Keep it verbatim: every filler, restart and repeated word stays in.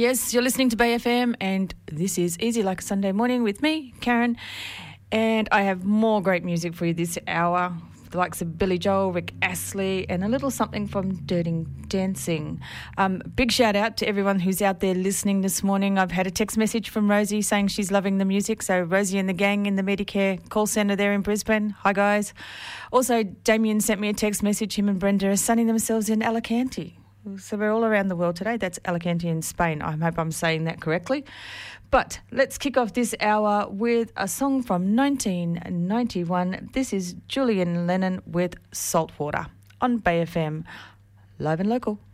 yes, you're listening to Bay F M, and this is Easy Like a Sunday Morning with me, Karen, and I have more great music for you this hour, the likes of Billy Joel, Rick Astley, and a little something from Dirty Dancing. Um, big shout out to everyone who's out there listening this morning. I've had a text message from Rosie saying she's loving the music, so Rosie and the gang in the Medicare call centre there in Brisbane, hi guys. Also, Damien sent me a text message, him and Brenda are sunning themselves in Alicante. So we're all around the world today. That's Alicante in Spain. I hope I'm saying that correctly. But let's kick off this hour with a song from nineteen ninety-one. This is Julian Lennon with Saltwater on Bay F M, live and local.